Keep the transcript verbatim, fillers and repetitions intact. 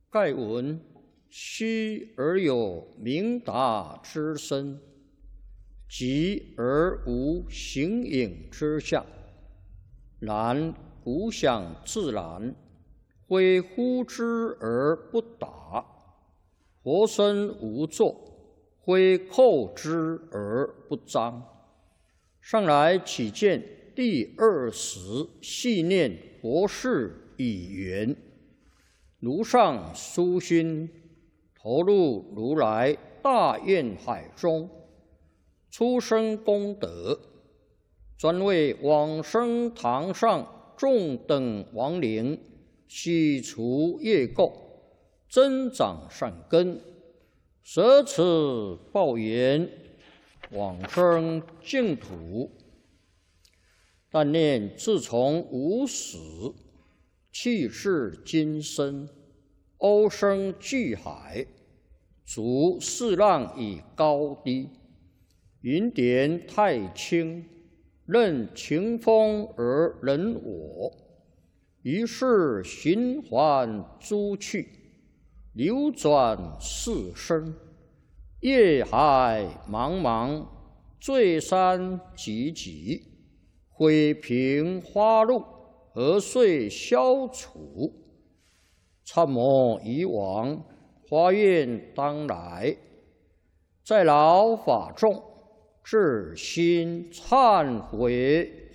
盖闻虚而有明达之身，急而无形影之象。然古想自然，非呼之而不答；活生无作，非叩之而不彰。上来起见第二十细念佛事已圆，如上殊心，投入如来大愿海中，出生功德，专为往生堂上众等亡灵洗除业垢，增长善根，舍此报缘，往生净土。但念自从无始，气世今生，欧生巨海，逐四浪以高低，云点太清，任情风而人我。于是循环诸趣，流转四生，业海茫茫，罪山急急，毁平花路，何遂消除？参谋以往，发愿当来，在劳法众，至心忏悔。